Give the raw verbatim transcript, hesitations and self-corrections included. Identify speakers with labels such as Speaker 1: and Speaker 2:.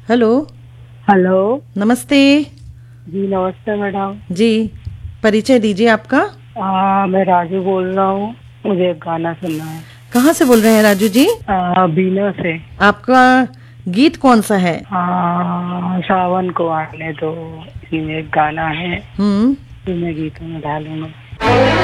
Speaker 1: Hello.
Speaker 2: Hello.
Speaker 1: नमस्ते।
Speaker 2: जी नमस्ते madam.
Speaker 1: जी, परिचय दीजिए आपका।
Speaker 2: आ, मैं राजू बोल रहा हूँ, मुझे एक गाना सुनना है।
Speaker 1: कहाँ से बोल रहे हैं राजू जी?
Speaker 2: आ, बीना से।
Speaker 1: आपका गीत कौन सा है?
Speaker 2: आ, सावन को आने दो, इसमें एक गाना है,
Speaker 1: हम्म।
Speaker 2: इसी में गीतों में डालूंगा।